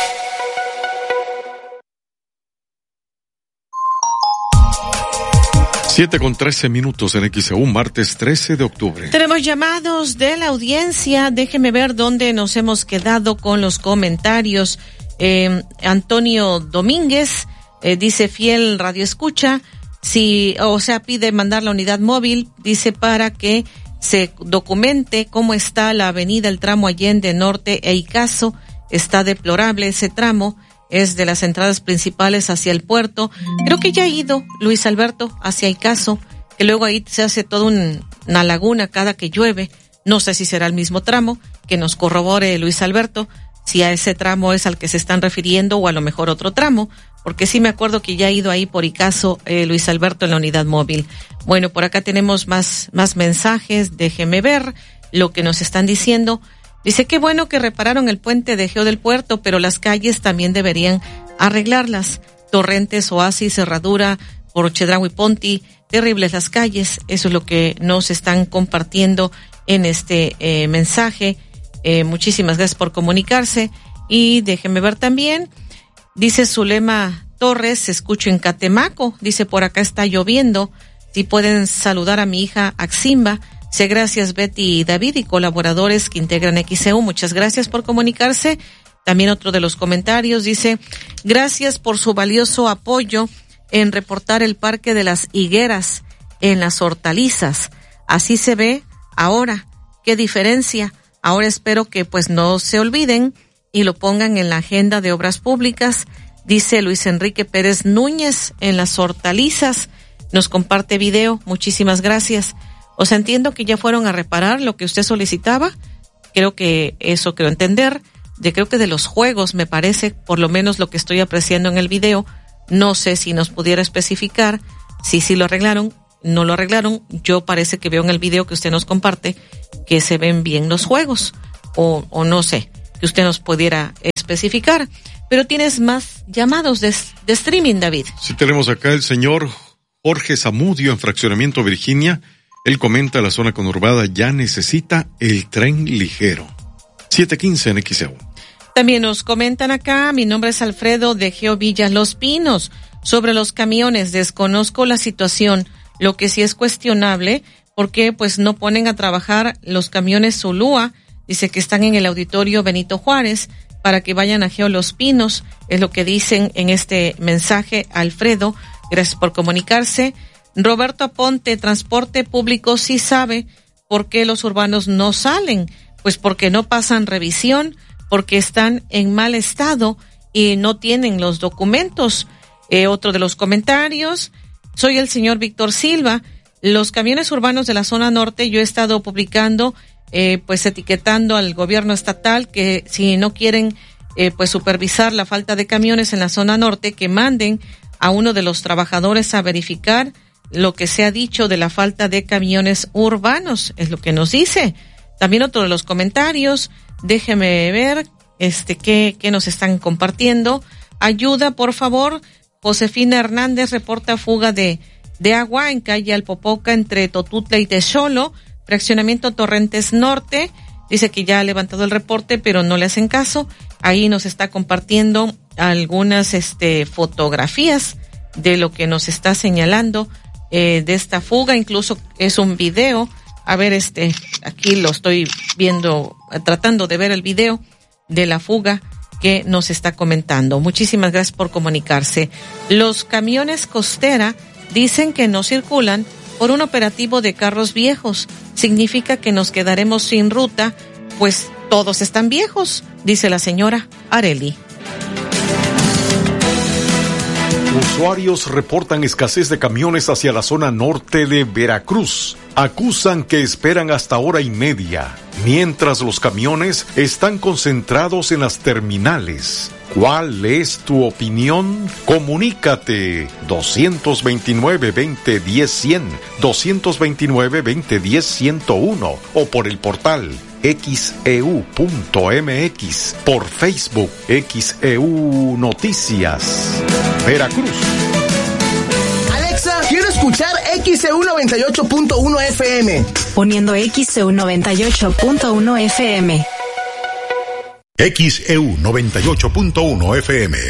siete con trece minutos en X E U, martes trece de octubre. Tenemos llamados de la audiencia. Déjeme ver dónde nos hemos quedado con los comentarios. Eh, Antonio Domínguez eh, dice, fiel radio escucha, si, o sea, pide mandar la unidad móvil, dice, para que se documente cómo está la avenida, el tramo Allende Norte e Icaso. Está deplorable ese tramo. Es de las entradas principales hacia el puerto. Creo que ya ha ido Luis Alberto hacia Icaso, que luego ahí se hace toda un, una laguna cada que llueve. No sé si será el mismo tramo, que nos corrobore Luis Alberto, si a ese tramo es al que se están refiriendo o a lo mejor otro tramo, porque sí me acuerdo que ya ha ido ahí por Icaso eh, Luis Alberto en la unidad móvil. Bueno, por acá tenemos más, más mensajes. Déjeme ver lo que nos están diciendo. Dice, qué bueno que repararon el puente de Geo del Puerto, pero las calles también deberían arreglarlas. Torrentes, Oasis, Cerradura, por Chedraui Ponti, terribles las calles. Eso es lo que nos están compartiendo en este eh, mensaje. Eh, muchísimas gracias por comunicarse. Y déjenme ver también, dice Zulema Torres, se escucho en Catemaco. Dice, por acá está lloviendo. Si pueden saludar a mi hija Aximba. Sí, gracias Betty y David y colaboradores que integran X E U. Muchas gracias por comunicarse. También otro de los comentarios dice, gracias por su valioso apoyo en reportar el Parque de las Higueras en las hortalizas. Así se ve ahora. ¿Qué diferencia? Ahora espero que pues no se olviden y lo pongan en la agenda de obras públicas. dice Luis Enrique Pérez Núñez en Las Hortalizas, nos comparte video, muchísimas gracias. O sea, entiendo que ya fueron a reparar lo que usted solicitaba, creo que eso quiero entender, de creo que de los juegos me parece, por lo menos lo que estoy apreciando en el video, no sé si nos pudiera especificar si sí lo arreglaron, no lo arreglaron, yo parece que veo en el video que usted nos comparte que se ven bien los juegos, o, o no sé, que usted nos pudiera especificar. Pero tienes más llamados de, de streaming, David. Sí, tenemos acá el señor Jorge Zamudio en Fraccionamiento Virginia. Él comenta: la zona conurbada ya necesita el tren ligero. siete quince en X E U. También nos comentan acá, mi nombre es Alfredo de Geo Villas Los Pinos. Sobre los camiones, desconozco la situación. Lo que sí es cuestionable, porque pues no ponen a trabajar los camiones Zulúa, dice que están en el auditorio Benito Juárez, para que vayan a Geo Los Pinos, es lo que dicen en este mensaje, Alfredo, gracias por comunicarse. Roberto Aponte, transporte público sí sabe por qué los urbanos no salen, pues porque no pasan revisión, porque están en mal estado y no tienen los documentos. Eh, otro de los comentarios, soy el señor Víctor Silva. Los camiones urbanos de la zona norte, yo he estado publicando, eh, pues etiquetando al gobierno estatal que si no quieren, eh, pues supervisar la falta de camiones en la zona norte, que manden a uno de los trabajadores a verificar lo que se ha dicho de la falta de camiones urbanos, es lo que nos dice. También otro de los comentarios, déjeme ver, este, qué, qué nos están compartiendo. Ayuda, por favor. Josefina Hernández reporta fuga de, de agua en calle Alpopoca entre Totutla y Texolo, fraccionamiento Torrentes Norte. Dice que ya ha levantado el reporte, pero no le hacen caso. Ahí nos está compartiendo algunas, este, fotografías de lo que nos está señalando, eh, de esta fuga. Incluso es un video. A ver, este, aquí lo estoy viendo, tratando de ver el video de la fuga que nos está comentando. Muchísimas gracias por comunicarse. Los camiones Costera dicen que no circulan por un operativo de carros viejos. Significa que nos quedaremos sin ruta, pues todos están viejos, dice la señora Areli. Usuarios reportan escasez de camiones hacia la zona norte de Veracruz. Acusan que esperan hasta hora y media, mientras los camiones están concentrados en las terminales. ¿Cuál es tu opinión? Comunícate dos dos nueve, veinte, diez, cien, dos dos nueve, veinte, diez, ciento uno o por el portal X E U punto M X, por Facebook X E U Noticias Veracruz. Alexa, quiero escuchar X E U noventa y ocho punto uno F M. Poniendo X E U noventa y ocho punto uno F M. X E U noventa y ocho punto uno F M.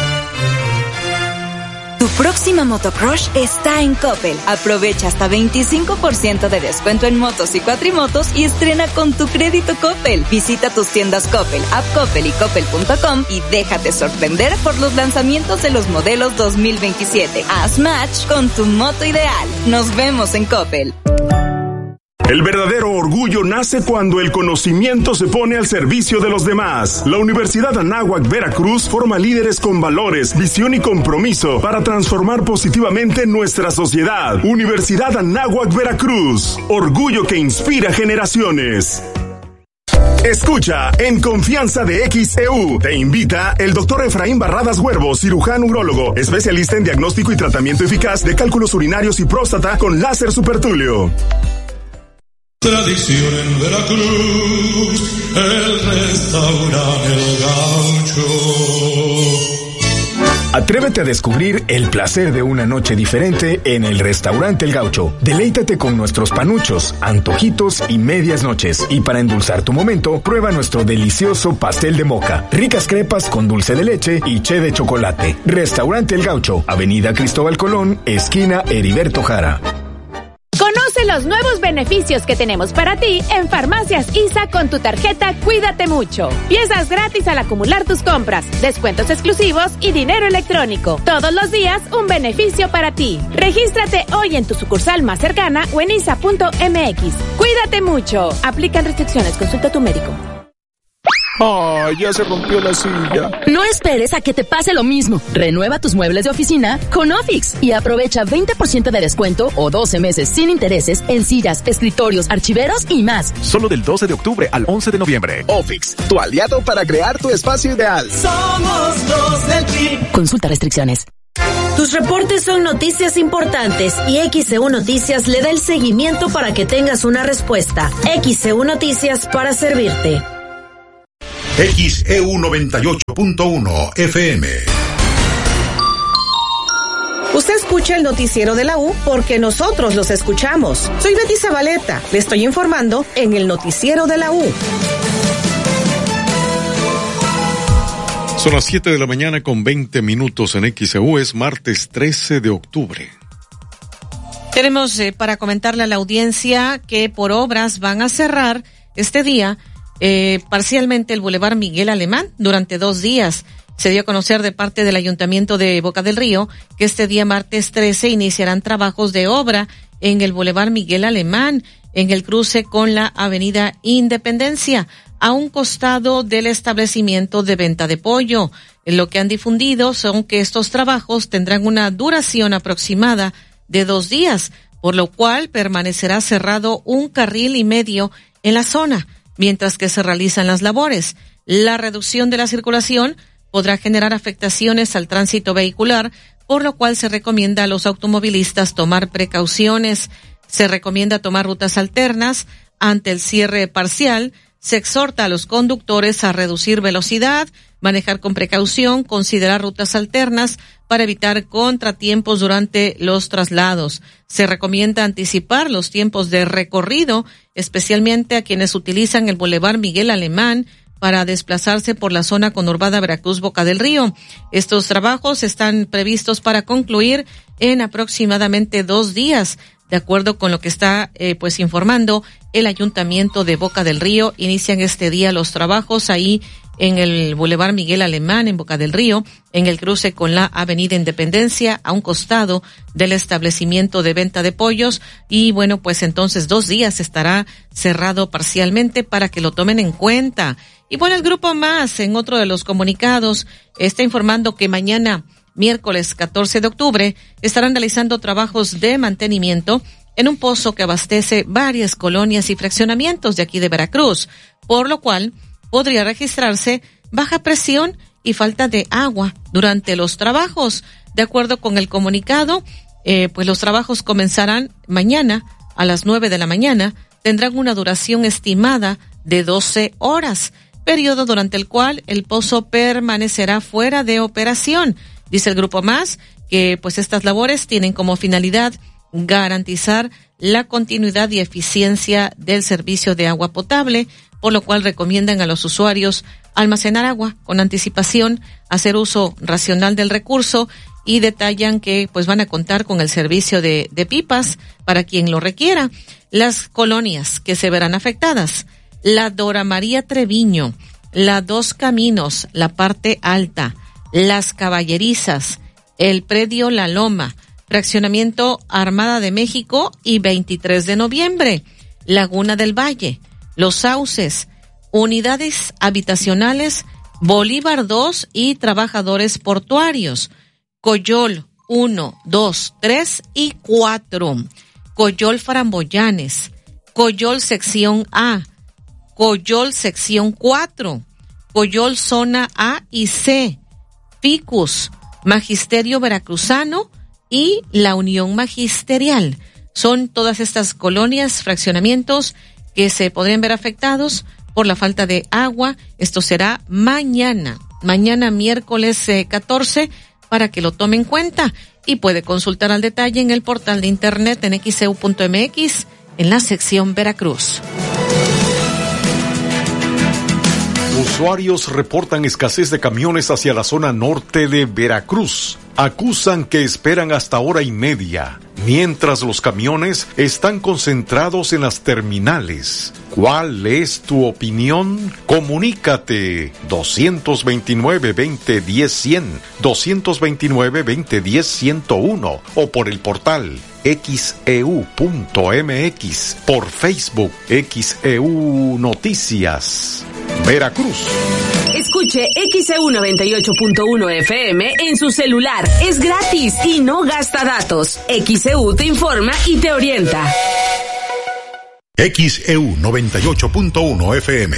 Tu próxima motocross está en Coppel. Aprovecha hasta veinticinco por ciento de descuento en motos y cuatrimotos y estrena con tu crédito Coppel. Visita tus tiendas Coppel, App Coppel y Coppel punto com y déjate sorprender por los lanzamientos de los modelos dos mil veintisiete. Haz match con tu moto ideal. Nos vemos en Coppel. El verdadero orgullo nace cuando el conocimiento se pone al servicio de los demás. La Universidad Anáhuac Veracruz forma líderes con valores, visión y compromiso para transformar positivamente nuestra sociedad. Universidad Anáhuac Veracruz, orgullo que inspira generaciones. Escucha En Confianza de X E U. Te invita el doctor Efraín Barradas Huervo, cirujano urólogo, especialista en diagnóstico y tratamiento eficaz de cálculos urinarios y próstata con láser supertulio. Tradición en Veracruz, el restaurante El Gaucho. Atrévete a descubrir el placer de una noche diferente en el Restaurante El Gaucho. Deleítate con nuestros panuchos, antojitos y medias noches. Y para endulzar tu momento, prueba nuestro delicioso pastel de moca, ricas crepas con dulce de leche y che de chocolate. Restaurante El Gaucho, Avenida Cristóbal Colón, esquina Heriberto Jara. Conoce los nuevos beneficios que tenemos para ti en Farmacias I S A con tu tarjeta Cuídate Mucho. Piezas gratis al acumular tus compras, descuentos exclusivos y dinero electrónico. Todos los días un beneficio para ti. Regístrate hoy en tu sucursal más cercana o en I S A punto M X. Cuídate mucho. Aplican restricciones. Consulta a tu médico. ¡Ah, ya se rompió la silla! No esperes a que te pase lo mismo. Renueva tus muebles de oficina con Ofix y aprovecha veinte por ciento de descuento o doce meses sin intereses en sillas, escritorios, archiveros y más. Solo del doce de octubre al once de noviembre. Ofix, tu aliado para crear tu espacio ideal. Somos los del P R I. Consulta restricciones. Tus reportes son noticias importantes y X E U Noticias le da el seguimiento para que tengas una respuesta. X E U Noticias para servirte. X E U noventa y ocho punto uno F M. Usted escucha el noticiero de la U porque nosotros los escuchamos. Soy Betty Zabaleta. Le estoy informando en el noticiero de la U. Son las siete de la mañana con veinte minutos en X E U. Es martes trece de octubre. Tenemos eh, para comentarle a la audiencia que por obras van a cerrar este día Eh, parcialmente el Boulevard Miguel Alemán durante dos días. Se dio a conocer de parte del Ayuntamiento de Boca del Río que este día martes trece iniciarán trabajos de obra en el Boulevard Miguel Alemán, en el cruce con la Avenida Independencia, a un costado del establecimiento de venta de pollo. Lo que han difundido son que estos trabajos tendrán una duración aproximada de dos días, por lo cual permanecerá cerrado un carril y medio en la zona mientras que se realizan las labores. La reducción de la circulación podrá generar afectaciones al tránsito vehicular, por lo cual se recomienda a los automovilistas tomar precauciones. Se recomienda tomar rutas alternas ante el cierre parcial. Se exhorta a los conductores a reducir velocidad, manejar con precaución, considerar rutas alternas para evitar contratiempos durante los traslados. Se recomienda anticipar los tiempos de recorrido, especialmente a quienes utilizan el Boulevard Miguel Alemán para desplazarse por la zona conurbada Veracruz-Boca del Río. Estos trabajos están previstos para concluir en aproximadamente dos días. De acuerdo con lo que está eh, pues informando el Ayuntamiento de Boca del Río, inician este día los trabajos ahí en el Boulevard Miguel Alemán, en Boca del Río, en el cruce con la Avenida Independencia, a un costado del establecimiento de venta de pollos. Y bueno, pues entonces dos días estará cerrado parcialmente para que lo tomen en cuenta. Y bueno, el Grupo Más, en otro de los comunicados, está informando que mañana, miércoles catorce de octubre, estarán realizando trabajos de mantenimiento en un pozo que abastece varias colonias y fraccionamientos de aquí de Veracruz, por lo cual podría registrarse baja presión y falta de agua durante los trabajos. De acuerdo con el comunicado, eh, pues los trabajos comenzarán mañana a las nueve de la mañana, tendrán una duración estimada de doce horas, periodo durante el cual el pozo permanecerá fuera de operación. Dice el Grupo Más que pues estas labores tienen como finalidad garantizar la continuidad y eficiencia del servicio de agua potable, por lo cual recomiendan a los usuarios almacenar agua con anticipación, hacer uso racional del recurso, y detallan que pues van a contar con el servicio de, de pipas para quien lo requiera. Las colonias que se verán afectadas: la Dora María Treviño, la Dos Caminos, la parte alta, Las Caballerizas, el predio La Loma, fraccionamiento Armada de México y veintitrés de noviembre, Laguna del Valle, Los Sauces, unidades habitacionales Bolívar dos y trabajadores portuarios, Coyol uno, dos, tres y cuatro, Coyol Framboyanes, Coyol sección A, Coyol sección cuatro, Coyol zona A y C, Ficus, Magisterio Veracruzano y la Unión Magisterial. Son todas estas colonias, fraccionamientos que se podrían ver afectados por la falta de agua. Esto será mañana, mañana miércoles eh, catorce, para que lo tome en cuenta, y puede consultar al detalle en el portal de internet en x e u punto m x en la sección Veracruz. Usuarios reportan escasez de camiones hacia la zona norte de Veracruz. Acusan que esperan hasta hora y media, mientras los camiones están concentrados en las terminales. ¿Cuál es tu opinión? Comunícate dos dos nueve, veinte, diez, cien, dos dos nueve, veinte, diez, ciento uno o por el portal x e u punto m x, por Facebook X E U Noticias. Veracruz. Escuche X E U noventa y ocho punto uno F M en su celular. Es gratis y no gasta datos. X E U te informa y te orienta. X E U noventa y ocho punto uno F M.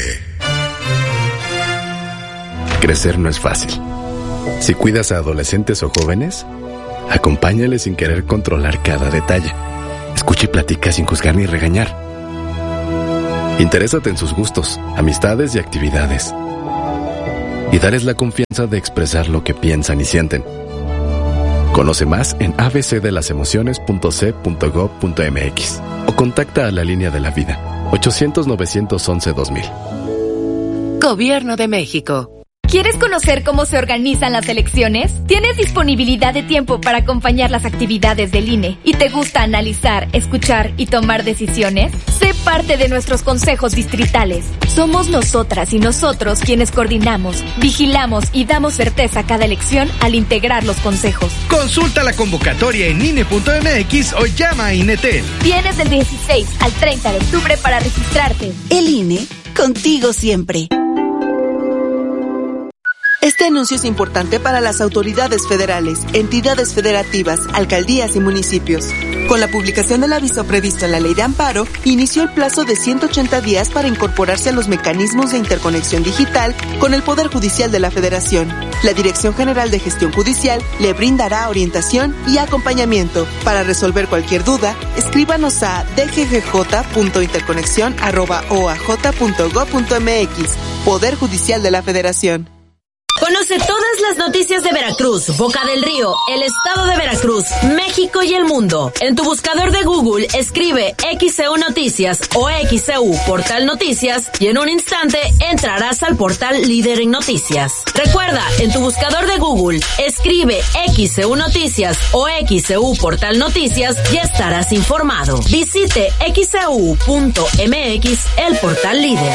Crecer no es fácil. Si cuidas a adolescentes o jóvenes, acompáñales sin querer controlar cada detalle. Escucha y platica sin juzgar ni regañar. Interésate en sus gustos, amistades y actividades. Y darles la confianza de expresar lo que piensan y sienten. Conoce más en a b c de las emociones punto c punto gob punto m x o contacta a la línea de la vida ochocientos, novecientos once, dos mil. Gobierno de México. ¿Quieres conocer cómo se organizan las elecciones? ¿Tienes disponibilidad de tiempo para acompañar las actividades del I N E y te gusta analizar, escuchar y tomar decisiones? Sé parte de nuestros consejos distritales. Somos nosotras y nosotros quienes coordinamos, vigilamos y damos certeza a cada elección al integrar los consejos. Consulta la convocatoria en I N E punto m x o llama a INETEL. Tienes del dieciséis al treinta de octubre para registrarte. El I N E, contigo siempre. Este anuncio es importante para las autoridades federales, entidades federativas, alcaldías y municipios. Con la publicación del aviso previsto en la Ley de Amparo, inició el plazo de ciento ochenta días para incorporarse a los mecanismos de interconexión digital con el Poder Judicial de la Federación. La Dirección General de Gestión Judicial le brindará orientación y acompañamiento. Para resolver cualquier duda, escríbanos a d g g j punto interconexión arroba o a j punto gob punto m x. Poder Judicial de la Federación. Conoce todas las noticias de Veracruz, Boca del Río, el estado de Veracruz, México y el mundo. En tu buscador de Google escribe X E U Noticias o X E U Portal Noticias y en un instante entrarás al portal líder en noticias. Recuerda, en tu buscador de Google escribe X E U Noticias o X E U Portal Noticias y estarás informado. Visite x e u punto m x, el portal líder.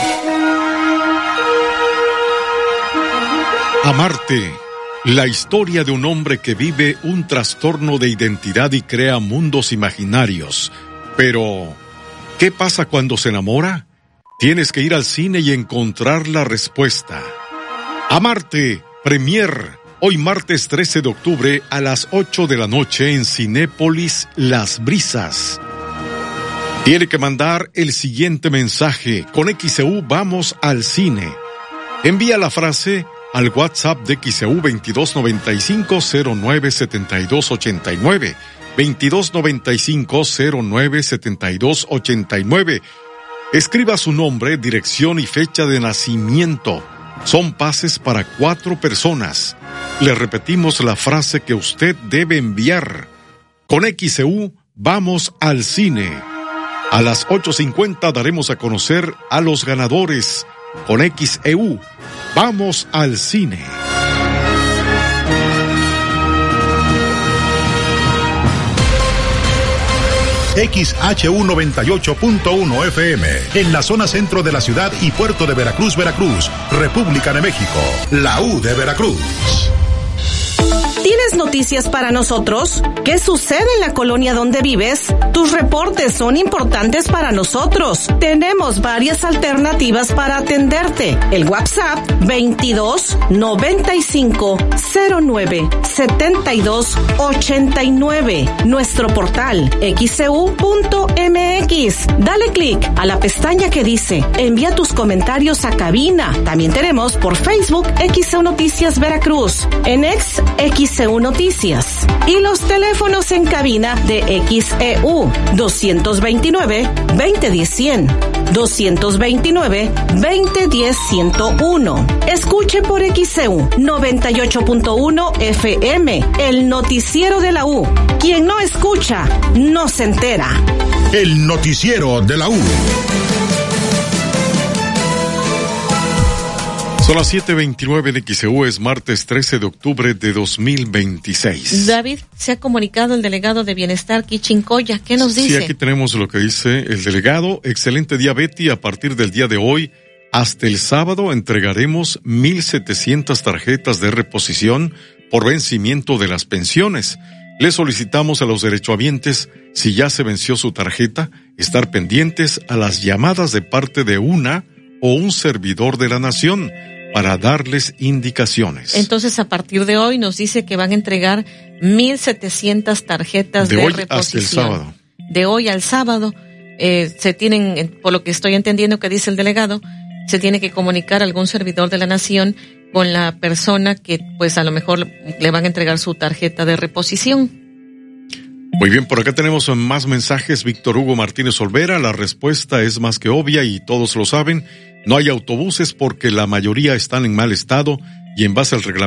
Amarte, la historia de un hombre que vive un trastorno de identidad y crea mundos imaginarios. Pero, ¿qué pasa cuando se enamora? Tienes que ir al cine y encontrar la respuesta. Amarte, premier, hoy martes trece de octubre a las ocho de la noche en Cinépolis Las Brisas. Tiene que mandar el siguiente mensaje. Con X E U vamos al cine. Envía la frase al WhatsApp de X E U veintidós noventa y cinco cero nueve setenta y dos ochenta y nueve, veintidós noventa y cinco cero nueve setenta y dos ochenta y nueve. Escriba su nombre, dirección y fecha de nacimiento. Son pases para cuatro personas. Le repetimos la frase que usted debe enviar. Con X E U vamos al cine. A las ocho cincuenta daremos a conocer a los ganadores. Con X E U vamos al cine. X H U noventa y ocho punto uno F M, en la zona centro de la ciudad y puerto de Veracruz, Veracruz, República de México, la U de Veracruz. ¿Tienes noticias para nosotros? ¿Qué sucede en la colonia donde vives? Tus reportes son importantes para nosotros. Tenemos varias alternativas para atenderte. El WhatsApp veintidós noventa y cinco cero nueve setenta y dos ochenta y nueve. Nuestro portal x e u punto m x. Dale clic a la pestaña que dice envía tus comentarios a cabina. También tenemos por Facebook X E U Noticias Veracruz. En X, X E U Noticias. Y los teléfonos en cabina de X E U doscientos veintinueve, veinte diez, cien, doscientos veintinueve, veinte diez, ciento uno. Escuche por X E U noventa y ocho punto uno F M, el noticiero de la U. Quien no escucha, no se entera. El noticiero de la U. Son las siete veintinueve de X E U, es martes trece de octubre de dos mil veintiséis. David, se ha comunicado el delegado de Bienestar, Kichincoya. ¿Qué nos dice? Sí, aquí tenemos lo que dice el delegado. Excelente día, Betty. A partir del día de hoy, hasta el sábado, entregaremos mil setecientas tarjetas de reposición por vencimiento de las pensiones. Le solicitamos a los derechohabientes, si ya se venció su tarjeta, estar pendientes a las llamadas de parte de una o un servidor de la nación para darles indicaciones. Entonces, a partir de hoy nos dice que van a entregar mil setecientas tarjetas de, de hoy reposición. hasta el sábado. De hoy al sábado. Eh, se tienen, por lo que estoy entendiendo que dice el delegado, se tiene que comunicar algún servidor de la nación con la persona que pues a lo mejor le van a entregar su tarjeta de reposición. Muy bien, por acá tenemos más mensajes. Víctor Hugo Martínez Olvera, la respuesta es más que obvia y todos lo saben. No hay autobuses porque la mayoría están en mal estado y en base al reglamento